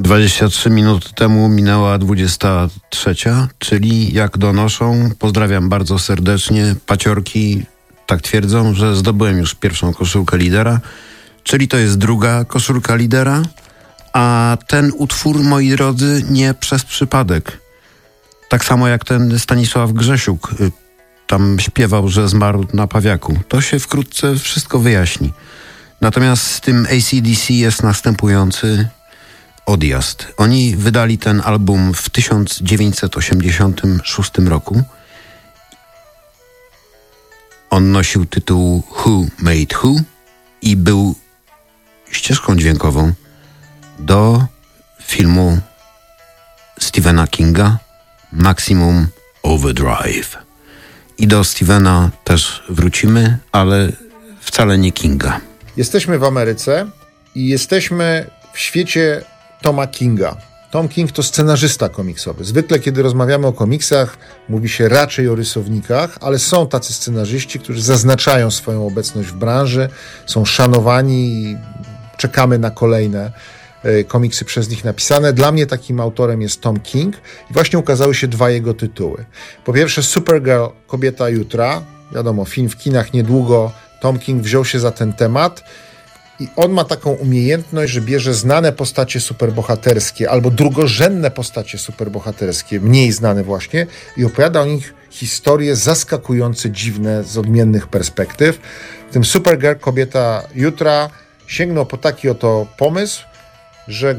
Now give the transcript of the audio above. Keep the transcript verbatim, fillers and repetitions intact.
dwadzieścia trzy minuty temu minęła dwudziesta trzecia, czyli jak donoszą, pozdrawiam bardzo serdecznie, paciorki tak twierdzą, że zdobyłem już pierwszą koszulkę lidera, czyli to jest druga koszulka lidera, a ten utwór, moi drodzy, nie przez przypadek. Tak samo jak ten Stanisław Grzesiuk tam śpiewał, że zmarł na pawiaku. To się wkrótce wszystko wyjaśni. Natomiast z tym A C D C jest następujący odjazd. Oni wydali ten album w tysiąc dziewięćset osiemdziesiątym szóstym roku. On nosił tytuł Who Made Who i był ścieżką dźwiękową do filmu Stephena Kinga Maximum Overdrive. I do Stephena też wrócimy, ale wcale nie Kinga. Jesteśmy w Ameryce i jesteśmy w świecie Toma Kinga. Tom King to scenarzysta komiksowy. Zwykle, kiedy rozmawiamy o komiksach, mówi się raczej o rysownikach, ale są tacy scenarzyści, którzy zaznaczają swoją obecność w branży, są szanowani i czekamy na kolejne komiksy przez nich napisane. Dla mnie takim autorem jest Tom King i właśnie ukazały się dwa jego tytuły. Po pierwsze Supergirl, Kobieta Jutra. Wiadomo, film w kinach niedługo. Tom King wziął się za ten temat i on ma taką umiejętność, że bierze znane postacie superbohaterskie albo drugorzędne postacie superbohaterskie, mniej znane właśnie, i opowiada o nich historie zaskakujące, dziwne, z odmiennych perspektyw. W tym Supergirl, Kobieta Jutra sięgnął po taki oto pomysł, że